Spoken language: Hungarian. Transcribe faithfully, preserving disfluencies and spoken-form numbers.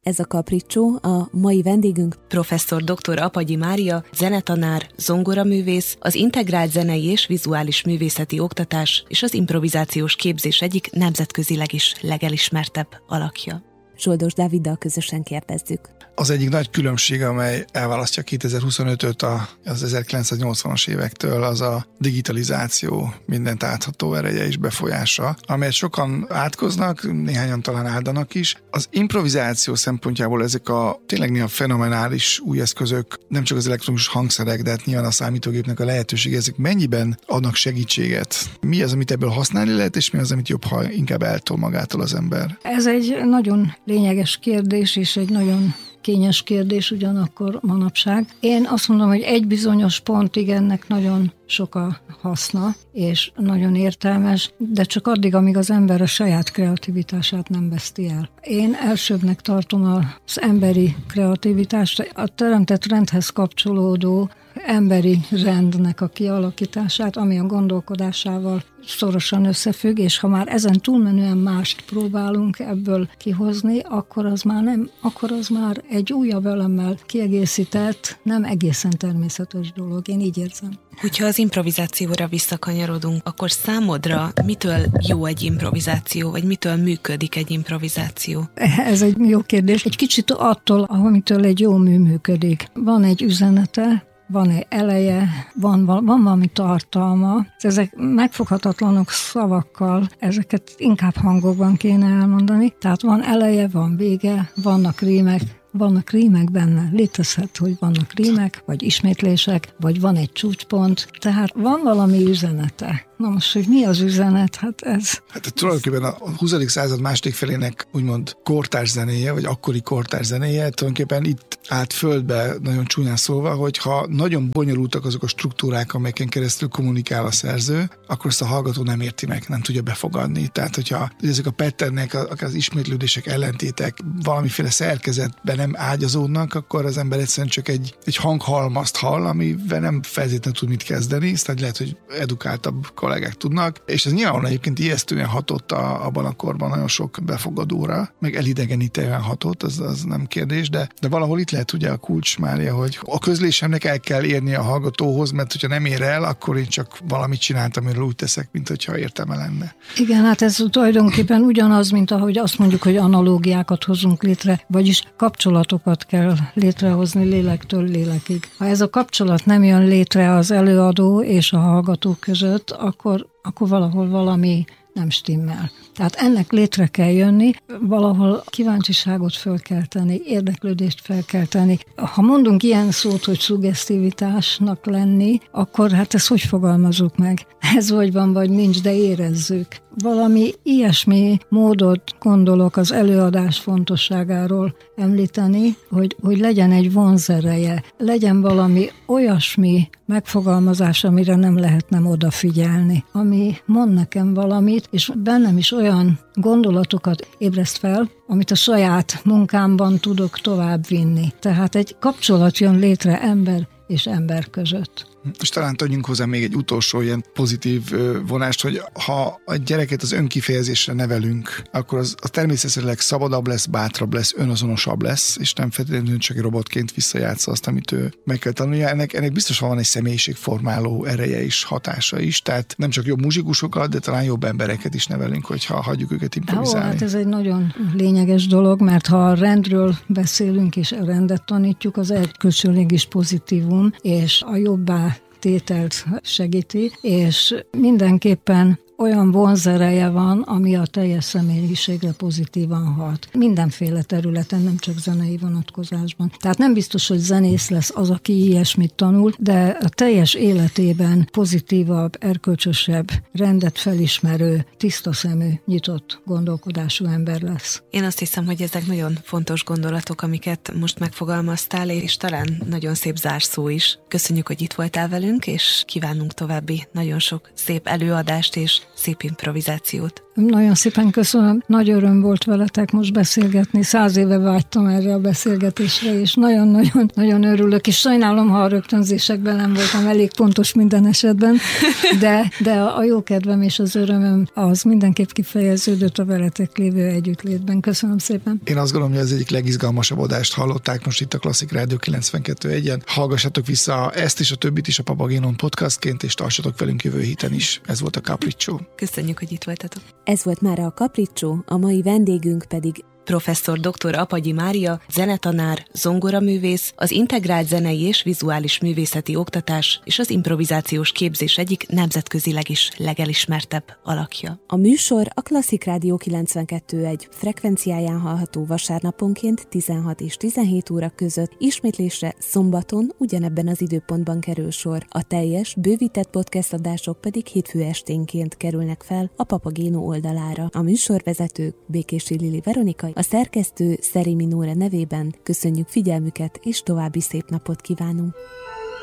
Ez a Capriccio, a mai vendégünk professzor dr. Apagyi Mária, zenetanár, zongoraművész, az integrált zenei és vizuális művészeti oktatás és az improvizációs képzés egyik nemzetközileg is legelismertebb alakja. Zsoldos Dáviddal közösen kérdezzük. Az egyik nagy különbség, amely elválasztja kétezer-huszonötöt az ezerkilencszáznyolcvanas évektől, az a digitalizáció mindent átható ereje és befolyása, amelyet sokan átkoznak, néhányan talán áldanak is. Az improvizáció szempontjából ezek a tényleg néha fenomenális új eszközök, nem csak az elektronikus hangszerek, de hát nyilván a számítógépnek a lehetőség, ezek mennyiben adnak segítséget? Mi az, amit ebből használni lehet, és mi az, amit jobb, ha inkább eltol magától az ember? Ez egy nagyon lényeges kérdés, és egy nagyon kényes kérdés ugyanakkor manapság. Én azt mondom, hogy egy bizonyos pontig ennek nagyon sok a haszna, és nagyon értelmes, de csak addig, amíg az ember a saját kreativitását nem veszti el. Én elsőbbnek tartom az emberi kreativitást, a teremtett rendhez kapcsolódó emberi rendnek a kialakítását, ami a gondolkodásával szorosan összefügg, és ha már ezen túlmenően mást próbálunk ebből kihozni, akkor az már nem, akkor az már egy újabb elemmel kiegészített, nem egészen természetes dolog. Én így érzem. Hogyha az improvizációra visszakanyarodunk, akkor számodra mitől jó egy improvizáció, vagy mitől működik egy improvizáció? Ez egy jó kérdés. Egy kicsit attól, amitől egy jó mű működik. Van egy üzenete, van egy eleje, van, van valami tartalma. Ezek megfoghatatlanok szavakkal, ezeket inkább hangokban kéne elmondani. Tehát van eleje, van vége, vannak rímek, vannak rímek benne. Létezhet, hogy vannak rímek, vagy ismétlések, vagy van egy csúcspont. Tehát van valami üzenete. Na most, hogy mi az üzenet? Hát ez... Hát tulajdonképpen a huszadik század második felének úgymond kortárs zenéje, vagy akkori kortárs zenéje, tulajdonképpen itt állt földbe, nagyon csúnyán szólva, hogyha nagyon bonyolultak azok a struktúrák, amelyeken keresztül kommunikál a szerző, akkor ezt a hallgató nem érti meg, nem tudja befogadni. Tehát, hogyha ezek a patternnek, az ismétlődések, ellentétek valamiféle szerkezetben nem ágyazódnak, akkor az ember egyszerűen csak egy, egy hanghalmazt hall, amivel nem feltétlenül tud mit kezdeni, aztán lehet, hogy edukáltabb kollégák tudnak, és ez nyilván egyébként ijesztően hatott a, abban a korban nagyon sok befogadóra, meg elidegenítően hatott, az, az nem kérdés, de, de valahol itt lehet ugye a kulcs, Mária, hogy a közlésemnek el kell érni a hallgatóhoz, mert hogyha nem ér el, akkor én csak valamit csináltam, amiről úgy teszek, mint hogyha értelme lenne. Igen, hát ez tulajdonképpen ugyanaz, mint ahogy azt mondjuk, hogy analógiákat hozunk létre, vagyis kapcsolatokat kell létrehozni lélektől lélekig. Ha ez a kapcsolat nem jön létre az előadó és a hallgató között, akkor, akkor valahol valami nem stimmel. Tehát ennek létre kell jönni, valahol kíváncsiságot föl kell tenni, érdeklődést fel kell tenni. Ha mondunk ilyen szót, hogy szuggesztivitásnak lenni, akkor hát ezt hogy fogalmazunk meg? Ez vagy van, vagy nincs, de érezzük. Valami ilyesmi módot gondolok az előadás fontosságáról említeni, hogy, hogy legyen egy vonzereje, legyen valami olyasmi megfogalmazás, amire nem lehet nem odafigyelni, ami mond nekem valamit, és bennem is olyan gondolatokat ébreszt fel, amit a saját munkámban tudok tovább vinni. Tehát egy kapcsolat jön létre ember és ember között. És talán tudjunk hozzá még egy utolsó ilyen pozitív vonást, hogy ha a gyereket az önkifejezésre nevelünk, akkor az, az természetesen szabadabb lesz, bátrabb lesz, önazonosabb lesz, és nem feltétlenül csak egy robotként visszajátsza azt, amit ő meg kell tanulnia. Ennek, ennek biztosan van egy személyiségformáló ereje is, hatása is, tehát nem csak jobb muzsikusokat, de talán jobb embereket is nevelünk, hogyha hagyjuk őket improvizálni. Ó, hát ez egy nagyon lényeges dolog, mert ha a rendről beszélünk és a rendet tanítjuk, az erkölcsileg is pozitívum, és a jobbá tételt segíti, és mindenképpen olyan vonzereje van, ami a teljes személyiségre pozitívan hat. Mindenféle területen, nem csak zenei vonatkozásban. Tehát nem biztos, hogy zenész lesz az, aki ilyesmit tanul, de a teljes életében pozitívabb, erkölcsösebb, rendet felismerő, tiszta szemű, nyitott gondolkodású ember lesz. Én azt hiszem, hogy ezek nagyon fontos gondolatok, amiket most megfogalmaztál, és talán nagyon szép zárszó is. Köszönjük, hogy itt voltál velünk, és kívánunk további nagyon sok szép előadást és szép improvizációt. Nagyon szépen köszönöm, nagy öröm volt veletek most beszélgetni, száz éve vágytam erre a beszélgetésre, és nagyon-nagyon nagyon örülök, és sajnálom, ha a rögtönzésekben nem voltam elég pontos minden esetben, de, de a jó kedvem és az örömöm az mindenképp kifejeződött a veletek lévő együttlétben. Köszönöm szépen. Én azt gondolom, hogy az egyik legizgalmasabb adást hallották most itt a Klasszik Rádió kilencvenkettő egyen. Hallgassatok vissza ezt és a többit is a Papagénon podcastként, és tartsatok velünk jövő héten is. Ez volt a Capriccio. Köszönjük, hogy itt voltatok. Ez volt már a Capriccio, a mai vendégünk pedig Professzor dr. Apagyi Mária, zenetanár, zongoraművész, az integrált zenei és vizuális művészeti oktatás és az improvizációs képzés egyik nemzetközileg is legelismertebb alakja. A műsor a Klasszik Rádió kilencvenkettő egy frekvenciáján hallható vasárnaponként tizenhat és tizenhét óra között, ismétlésre szombaton ugyanebben az időpontban kerül sor. A teljes, bővített podcast adások pedig hétfő esténként kerülnek fel a Papagéno oldalára. A műsorvezetők Békési Lili Veronika, a szerkesztő Szerémi Nóra nevében köszönjük figyelmüket, és további szép napot kívánunk!